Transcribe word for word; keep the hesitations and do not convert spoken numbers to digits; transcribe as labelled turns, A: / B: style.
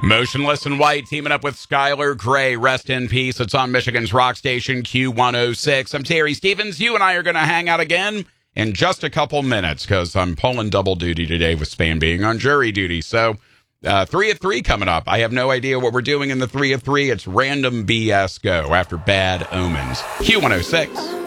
A: Motionless in White teaming up with Skylar Grey. Rest in peace. It's on Michigan's rock station Q one oh six. I'm Terry Stevens. You and I are going to hang out again in just a couple minutes because I'm pulling double duty today with Span being on jury duty. So uh, three at three coming up. I have no idea what we're doing in the three at three. It's random B S go after Bad Omens. Q one oh six.